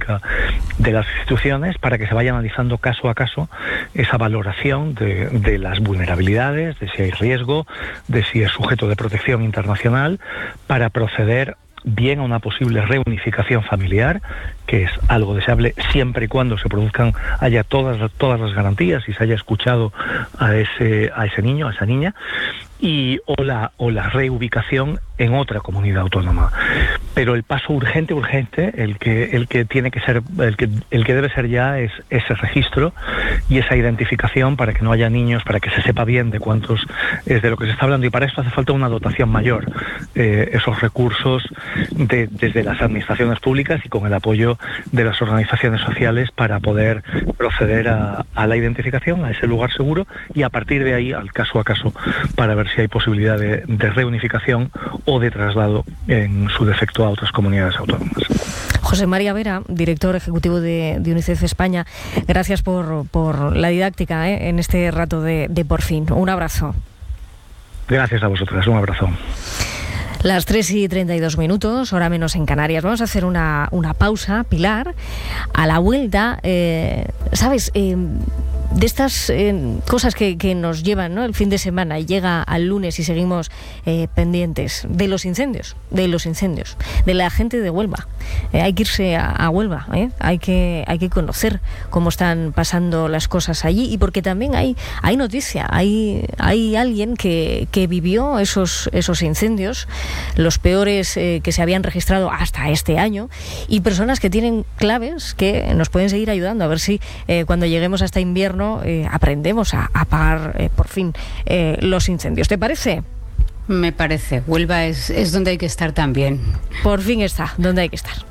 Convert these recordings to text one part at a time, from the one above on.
pública de las instituciones, para que se vaya analizando caso a caso esa valoración de las vulnerabilidades, de si hay riesgo, de si es sujeto de protección internacional, para proceder bien a una posible reunificación familiar, que es algo deseable siempre y cuando haya todas las garantías y se haya escuchado a ese niño, a esa niña, o la reubicación en otra comunidad autónoma. Pero el paso urgente, el que tiene que ser, el que debe ser ya, es ese registro y esa identificación, para que no haya niños, para que se sepa bien de cuántos es de lo que se está hablando, y para esto hace falta una dotación mayor, esos recursos desde las administraciones públicas y con el apoyo de las organizaciones sociales, para poder proceder a la identificación, a ese lugar seguro, y a partir de ahí al caso a caso, para ver si hay posibilidad de reunificación o de traslado en su defecto a otras comunidades autónomas. José María Vera, director ejecutivo de UNICEF España, gracias por la didáctica en este rato de Por Fin. Un abrazo. Gracias a vosotras, un abrazo. Las 3:32, hora menos en Canarias. Vamos a hacer una pausa, Pilar. A la vuelta, ¿sabes? De estas cosas que nos llevan, ¿no?, el fin de semana, y llega al lunes y seguimos pendientes de los incendios, de la gente de Huelva. Hay que irse a Huelva, hay que conocer cómo están pasando las cosas allí, y porque también hay noticia, hay alguien que vivió esos incendios, los peores que se habían registrado hasta este año, y personas que tienen claves que nos pueden seguir ayudando, a ver si cuando lleguemos a este invierno aprendemos a apagar por fin los incendios. ¿Te parece? Me parece. Huelva es donde hay que estar también. Por fin está donde hay que estar.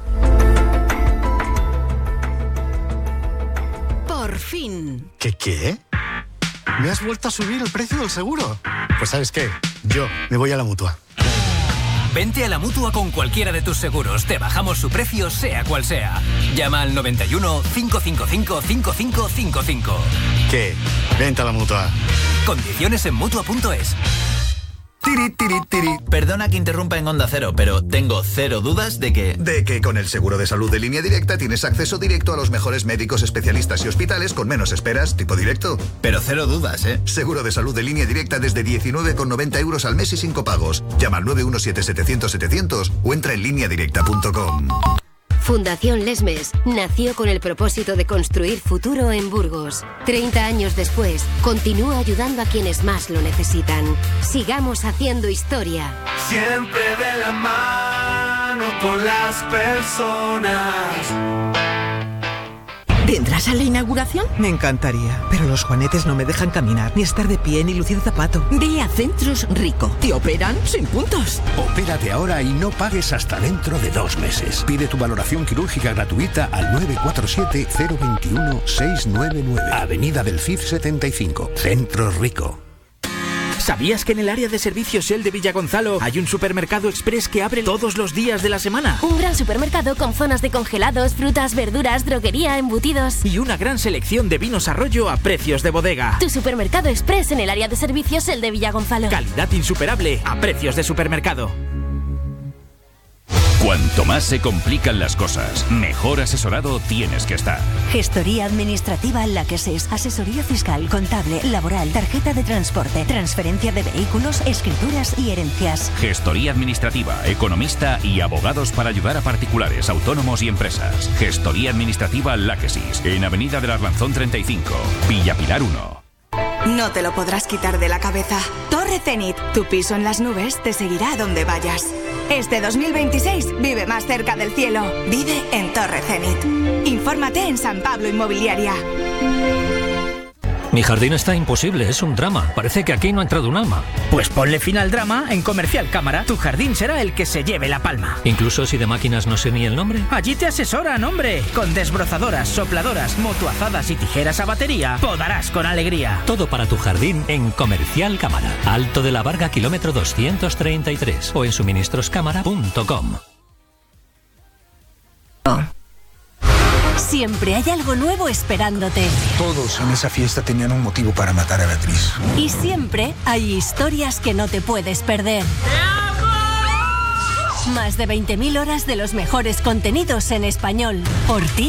Por fin. ¿Qué? ¿Me has vuelto a subir el precio del seguro? Pues ¿sabes qué? Yo me voy a la Mutua. Vente a la Mutua con cualquiera de tus seguros. Te bajamos su precio, sea cual sea. Llama al 91 555 5555. ¿Qué? Vente a la Mutua. Condiciones en Mutua.es. Perdona que interrumpa en Onda Cero, pero tengo cero dudas de que con el seguro de salud de Línea Directa tienes acceso directo a los mejores médicos, especialistas y hospitales con menos esperas, tipo directo. Pero cero dudas, ¿eh? Seguro de salud de Línea Directa desde 19,90 € al mes y 5 pagos. Llama al 917-700-700 o entra en lineadirecta.com. Fundación Lesmes nació con el propósito de construir futuro en Burgos. 30 años después, continúa ayudando a quienes más lo necesitan. Sigamos haciendo historia. Siempre de la mano con las personas. ¿Vendrás a la inauguración? Me encantaría, pero los juanetes no me dejan caminar, ni estar de pie, ni lucir zapato. Ve a Centros Rico. Te operan sin puntos. Opérate ahora y no pagues hasta dentro de 2 meses. Pide tu valoración quirúrgica gratuita al 947-021-699. Avenida del Cid 75. Centros Rico. ¿Sabías que en el área de servicios Shell de Villagonzalo hay un supermercado express que abre todos los días de la semana? Un gran supermercado con zonas de congelados, frutas, verduras, droguería, embutidos. Y una gran selección de vinos Arroyo a precios de bodega. Tu supermercado express en el área de servicios Shell de Villagonzalo. Calidad insuperable a precios de supermercado. Cuanto más se complican las cosas, mejor asesorado tienes que estar. Gestoría Administrativa Láquesis. Asesoría fiscal, contable, laboral, tarjeta de transporte, transferencia de vehículos, escrituras y herencias. Gestoría Administrativa, economista y abogados para ayudar a particulares, autónomos y empresas. Gestoría Administrativa Láquesis, en Avenida del Arlanzón 35, Villa Pilar 1. No te lo podrás quitar de la cabeza. Torre Zenit, tu piso en las nubes te seguirá donde vayas. Este 2026 vive más cerca del cielo. Vive en Torre Zenit. Infórmate en San Pablo Inmobiliaria. Mi jardín está imposible, es un drama. Parece que aquí no ha entrado un alma. Pues ponle fin al drama en Comercial Cámara. Tu jardín será el que se lleve la palma. Incluso si de máquinas no sé ni el nombre. Allí te asesoran, hombre. Con desbrozadoras, sopladoras, motoazadas y tijeras a batería, podarás con alegría. Todo para tu jardín en Comercial Cámara. Alto de la Varga, kilómetro 233. O en suministroscámara.com. Siempre hay algo nuevo esperándote. Todos en esa fiesta tenían un motivo para matar a Beatriz. Y siempre hay historias que no te puedes perder. Más de 20.000 horas de los mejores contenidos en español. Por ti.